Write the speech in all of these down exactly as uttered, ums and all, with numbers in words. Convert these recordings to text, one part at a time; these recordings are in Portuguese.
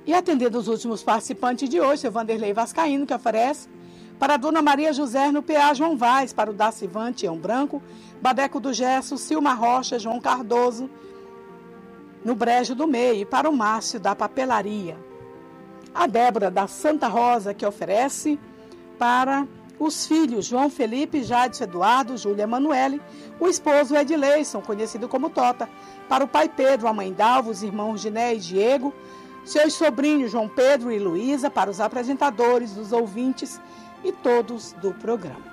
E atendendo os últimos participantes de hoje, o Vanderlei Vascaíno, que oferece para a Dona Maria José no P A João Vaz, para o Dacivante Tião Branco, Badeco do Gesso, Silma Rocha, João Cardoso, no Brejo do Meio, e para o Márcio da Papelaria. A Débora da Santa Rosa, que oferece para os filhos João Felipe, Jadson Eduardo, Júlia Emanuele, o esposo Edileison, conhecido como Tota, para o pai Pedro, a mãe Dalva, os irmãos Giné e Diego, seus sobrinhos João Pedro e Luísa, para os apresentadores, os ouvintes e todos do programa.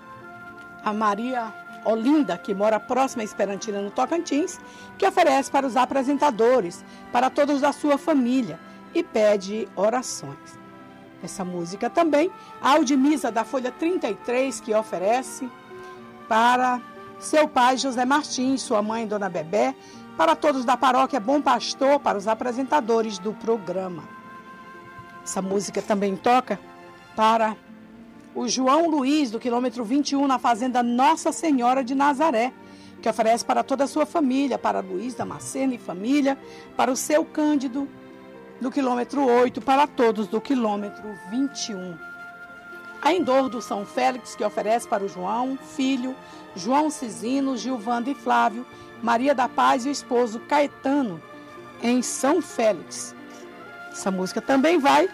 A Maria Olinda, que mora próxima a Esperantina, no Tocantins, que oferece para os apresentadores, para todos da sua família, e pede orações. Essa música também, a Aldemisa da Folha trinta e três, que oferece para seu pai José Martins, sua mãe Dona Bebé, para todos da paróquia Bom Pastor, para os apresentadores do programa. Essa música também toca para o João Luiz, do quilômetro vinte e um, na fazenda Nossa Senhora de Nazaré, que oferece para toda a sua família, para Luiz Damasceno e família, para o seu Cândido, do quilômetro oito, para todos do quilômetro vinte e um. A Endor do São Félix, que oferece para o João, filho, João Cisino, Gilvando e Flávio, Maria da Paz e o esposo Caetano, em São Félix. Essa música também vai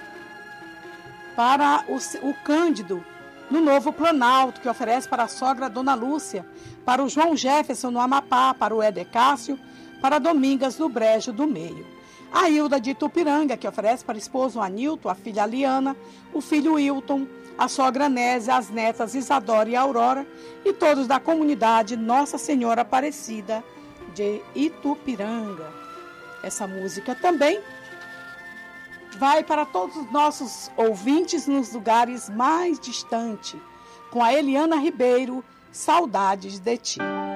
para o, o Cândido, no Novo Planalto, que oferece para a sogra Dona Lúcia, para o João Jefferson, no Amapá, para o Éder Cássio, para Domingas, no Brejo do Meio. A Hilda de Itupiranga, que oferece para o esposo Anilton, a filha Aliana, o filho Hilton, a sogra Nésia, as netas Isadora e Aurora, e todos da comunidade Nossa Senhora Aparecida de Itupiranga. Essa música também vai para todos os nossos ouvintes nos lugares mais distantes, com a Eliana Ribeiro, Saudades de Ti.